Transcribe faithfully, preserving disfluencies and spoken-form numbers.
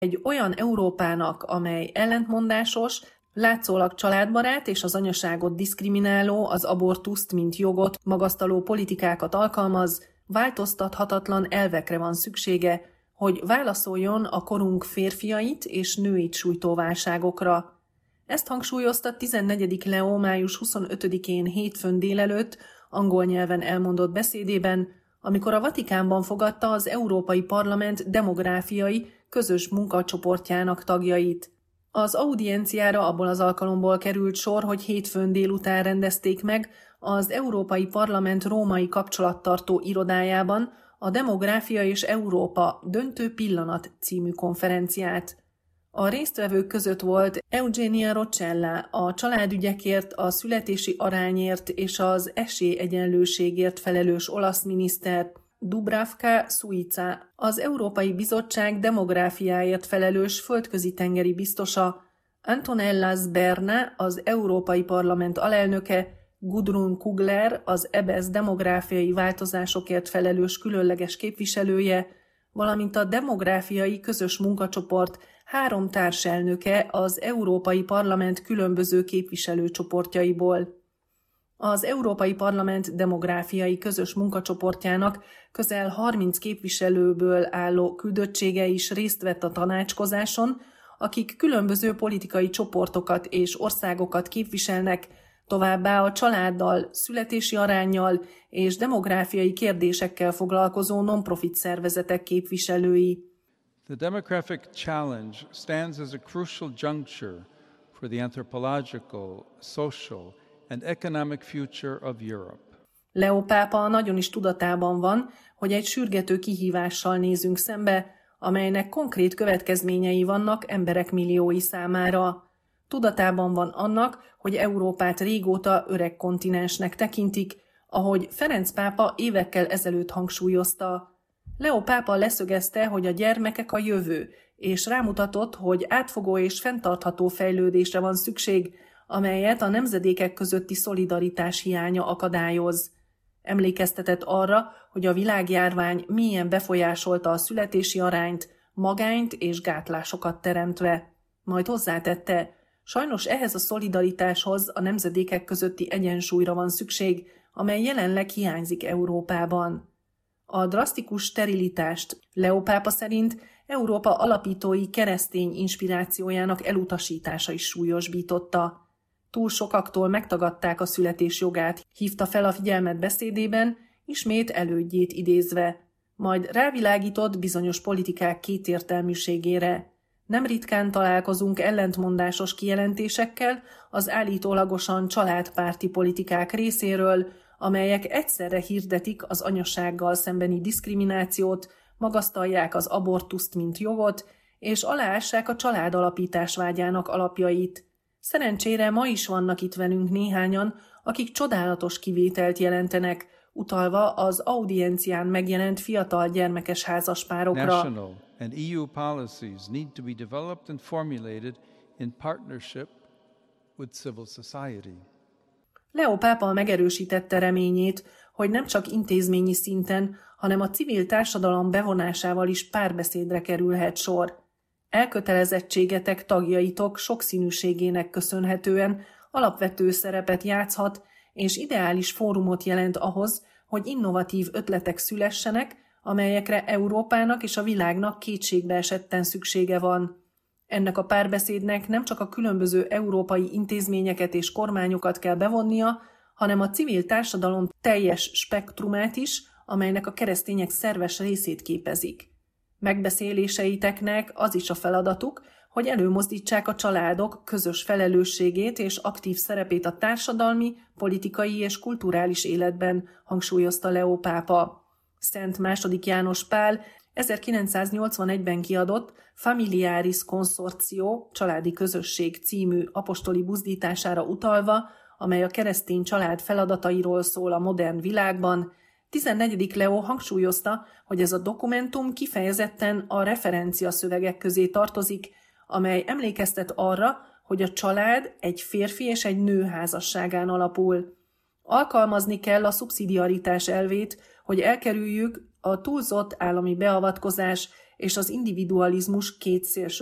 Egy olyan Európának, amely ellentmondásos, látszólag családbarát és az anyaságot diszkrimináló, az abortuszt, mint jogot magasztaló politikákat alkalmaz, változtathatatlan elvekre van szüksége, hogy válaszoljon a korunk férfiait és nőit sújtó válságokra. Ezt hangsúlyozta tizennegyedik Leó május huszonötödikén hétfőn délelőtt angol nyelven elmondott beszédében, amikor a Vatikánban fogadta az Európai Parlament demográfiai közös munkacsoportjának tagjait. Az audienciára abból az alkalomból került sor, hogy hétfőn délután rendezték meg az Európai Parlament római kapcsolattartó irodájában a Demográfia és Európa döntő pillanat című konferenciát. A résztvevők között volt Eugenia Roccella, a családügyekért, a születési arányért és az esélyegyenlőségért felelős olasz miniszter, Dubravka Suica, az Európai Bizottság demográfiáért felelős földközi-tengeri biztosa, Antonella Sberna, az Európai Parlament alelnöke, Gudrun Kugler, az é bé e es demográfiai változásokért felelős különleges képviselője, valamint a demográfiai közös munkacsoport három társelnöke az Európai Parlament különböző képviselőcsoportjaiból. Az Európai Parlament demográfiai közös munkacsoportjának közel harminc képviselőből álló küldöttsége is részt vett a tanácskozáson, akik különböző politikai csoportokat és országokat képviselnek, továbbá a családdal, születési aránnyal és demográfiai kérdésekkel foglalkozó non-profit szervezetek képviselői. The demographic challenge stands as a crucial juncture for the anthropological, social and economic future of Europe. Leó pápa nagyon is tudatában van, hogy egy sürgető kihívással nézünk szembe, amelynek konkrét következményei vannak emberek milliói számára. Tudatában van annak, hogy Európát régóta öreg kontinensnek tekintik, ahogy Ferenc pápa évekkel ezelőtt hangsúlyozta. Leó pápa leszögezte, hogy a gyermekek a jövő, és rámutatott, hogy átfogó és fenntartható fejlődésre van szükség, amelyet a nemzedékek közötti szolidaritás hiánya akadályoz. Emlékeztetett arra, hogy a világjárvány mélyen befolyásolta a születési arányt, magányt és gátlásokat teremtve. Majd hozzátette, sajnos ehhez a szolidaritáshoz a nemzedékek közötti egyensúlyra van szükség, amely jelenleg hiányzik Európában. A drasztikus sterilitást Leó pápa szerint Európa alapítói keresztény inspirációjának elutasítása is súlyosbította. Túl sokaktól megtagadták a születés jogát, hívta fel a figyelmet beszédében, ismét elődjét idézve. Majd rávilágított bizonyos politikák kétértelműségére. Nem ritkán találkozunk ellentmondásos kijelentésekkel az állítólagosan családpárti politikák részéről, amelyek egyszerre hirdetik az anyasággal szembeni diszkriminációt, magasztalják az abortuszt, mint jogot, és aláássák a családalapítás vágyának alapjait. Szerencsére ma is vannak itt velünk néhányan, akik csodálatos kivételt jelentenek, utalva az audiencián megjelent fiatal gyermekes házaspárokra. National and E U policies need to be developed and formulated in partnership with civil society. Leó pápa megerősítette reményét, hogy nem csak intézményi szinten, hanem a civil társadalom bevonásával is párbeszédre kerülhet sor. Elkötelezettségetek tagjaitok sokszínűségének köszönhetően alapvető szerepet játszhat, és ideális fórumot jelent ahhoz, hogy innovatív ötletek szülessenek, amelyekre Európának és a világnak kétségbe esetten szüksége van. Ennek a párbeszédnek nem csak a különböző európai intézményeket és kormányokat kell bevonnia, hanem a civil társadalom teljes spektrumát is, amelynek a keresztények szerves részét képezik. Megbeszéléseiteknek az is a feladatuk, hogy előmozdítsák a családok közös felelősségét és aktív szerepét a társadalmi, politikai és kulturális életben, hangsúlyozta Leó pápa. Szent második János Pál ezerkilencszáznyolcvanegyben kiadott Familiaris Consortio, családi közösség című apostoli buzdítására utalva, amely a keresztény család feladatairól szól a modern világban, tizennegyedik Leó hangsúlyozta, hogy ez a dokumentum kifejezetten a referencia szövegek közé tartozik, amely emlékeztet arra, hogy a család egy férfi és egy nő házasságán alapul. Alkalmazni kell a szubszidiaritás elvét, hogy elkerüljük a túlzott állami beavatkozás és az individualizmus két szélső